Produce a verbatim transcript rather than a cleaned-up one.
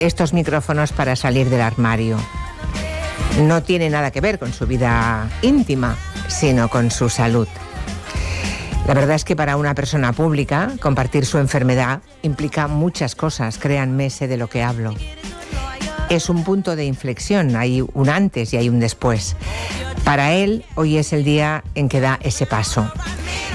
estos micrófonos para salir del armario. No tiene nada que ver con su vida íntima, sino con su salud. La verdad es que para una persona pública, compartir su enfermedad implica muchas cosas, créanme, sé de lo que hablo. Es un punto de inflexión, hay un antes y hay un después. Para él, hoy es el día en que da ese paso.